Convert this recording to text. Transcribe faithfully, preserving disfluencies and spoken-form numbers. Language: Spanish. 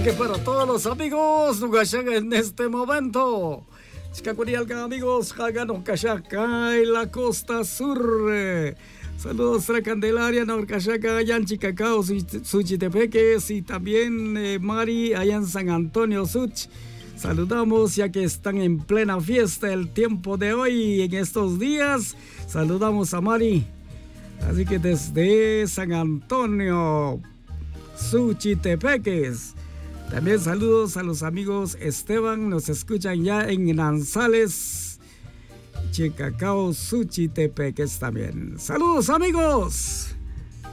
que para todos los amigos Nugashaga en este momento. Chicacurialca, amigos, Hagano Cachaca en la costa sur. Saludos a Candelaria, Norcachaca, allá en Chicacao, Suchitepeques y también eh, Mari, allá en San Antonio, Such. Saludamos ya que están en plena fiesta el tiempo de hoy, en estos días. Saludamos a Mari. Así que desde San Antonio, Suchitepeques. También saludos a los amigos Esteban, nos escuchan ya en Nanzales, Chicacao, Suchitepeques también. Saludos amigos.